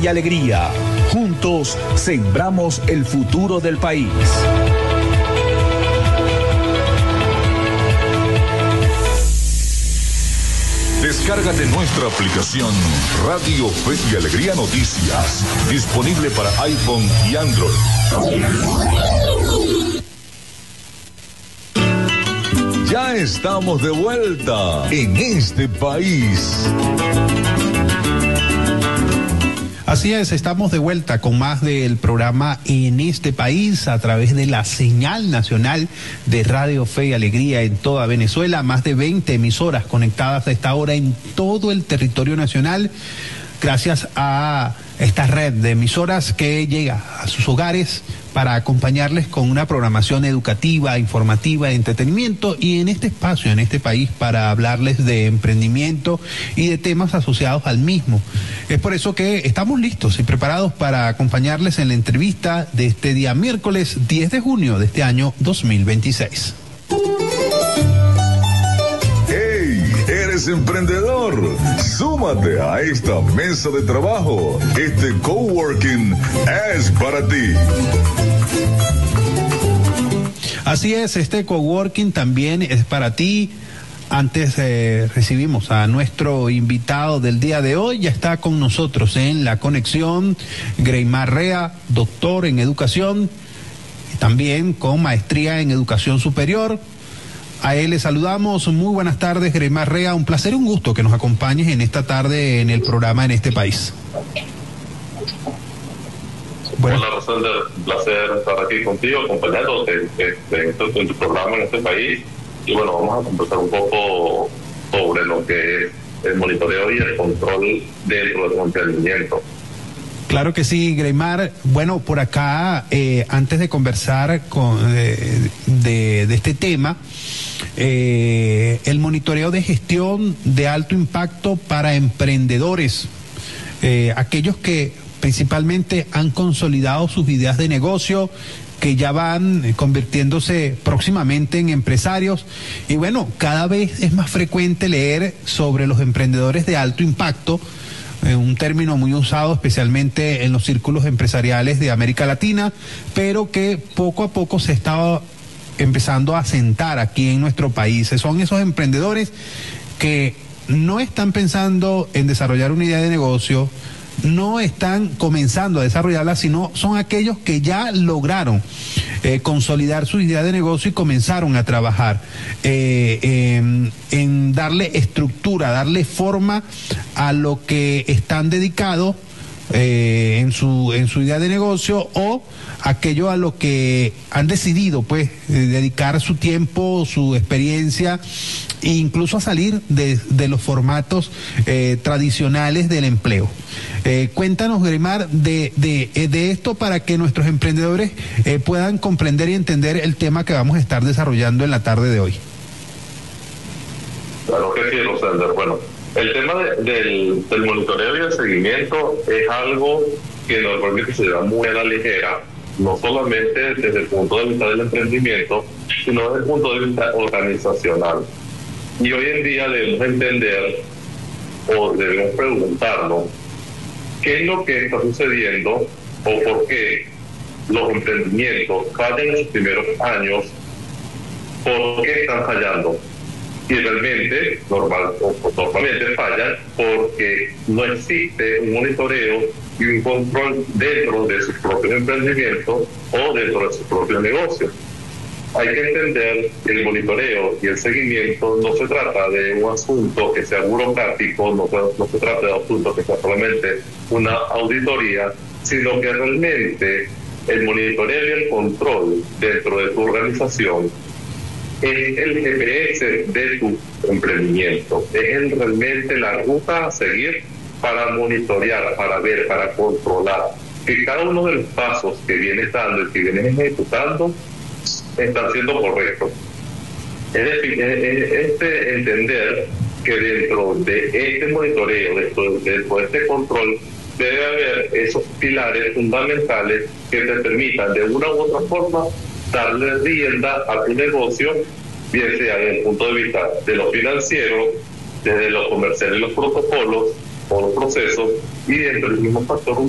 y alegría. Juntos sembramos el futuro del país. Descárgate nuestra aplicación Radio Fe y Alegría Noticias, disponible para iPhone y Android. Ya estamos de vuelta en este país. Así es, estamos de vuelta con más del programa En este país a través de la señal nacional de Radio Fe y Alegría en toda Venezuela, más de 20 emisoras conectadas a esta hora en todo el territorio nacional, gracias a esta red de emisoras que llega a sus hogares para acompañarles con una programación educativa, informativa, de entretenimiento y en este espacio, en este país, para hablarles de emprendimiento y de temas asociados al mismo. Es por eso que estamos listos y preparados para acompañarles en la entrevista de este día miércoles 10 de junio de este año 2026. ¿Eres emprendedor? Súmate a esta mesa de trabajo. Este coworking es para ti. Así es, este coworking también es para ti. Antes recibimos a nuestro invitado del día de hoy. Ya está con nosotros en la conexión Greymar Rea, doctor en educación, también con maestría en educación superior. A él le saludamos. Muy buenas tardes, Greymar Rea. Un placer y un gusto que nos acompañes en esta tarde en el programa En este país. Bueno. Hola, Rosenda. Un placer estar aquí contigo, acompañándote en tu programa En este país. Y bueno, vamos a conversar un poco sobre lo que es el monitoreo y el control dentro del emprendimiento. Claro que sí, Greymar. Bueno, por acá, antes de conversar de este tema, el monitoreo de gestión de alto impacto para emprendedores, aquellos que principalmente han consolidado sus ideas de negocio, que ya van convirtiéndose próximamente en empresarios. Y bueno, cada vez es más frecuente leer sobre los emprendedores de alto impacto, un término muy usado especialmente en los círculos empresariales de América Latina, pero que poco a poco se está empezando a asentar aquí en nuestro país. Son esos emprendedores que no están pensando en desarrollar una idea de negocio, no están comenzando a desarrollarla, sino son aquellos que ya lograron consolidar su idea de negocio y comenzaron a trabajar en darle estructura, darle forma a lo que están dedicados en su idea de negocio, o aquello a lo que han decidido pues dedicar su tiempo, su experiencia, e incluso a salir de los formatos tradicionales del empleo. Cuéntanos, Greymar, de esto para que nuestros emprendedores puedan comprender y entender el tema que vamos a estar desarrollando en la tarde de hoy. Claro que sí, Rosenda. Bueno, el tema del monitoreo y el seguimiento es algo que normalmente se da muy a la ligera, no solamente desde el punto de vista del emprendimiento, sino desde el punto de vista organizacional. Y hoy en día debemos entender o debemos preguntarnos qué es lo que está sucediendo o por qué los emprendimientos fallan en sus primeros años, por qué están fallando. Y realmente, normalmente fallan porque no existe un monitoreo y un control dentro de sus propios emprendimientos o dentro de sus propios negocios. Hay que entender que el monitoreo y el seguimiento no se trata de un asunto que sea burocrático, no se trata de un asunto que sea solamente una auditoría, sino que realmente el monitoreo y el control dentro de tu organización es el GPS de tu emprendimiento, es realmente la ruta a seguir para monitorear, para ver, para controlar que cada uno de los pasos que vienes dando y que vienes ejecutando están siendo correctos. Es decir, entender que dentro de este monitoreo, dentro de este control, debe haber esos pilares fundamentales que te permitan de una u otra forma darle rienda a tu negocio, bien sea desde el punto de vista de lo financiero, desde lo comercial y los protocolos o los procesos, y dentro del mismo factor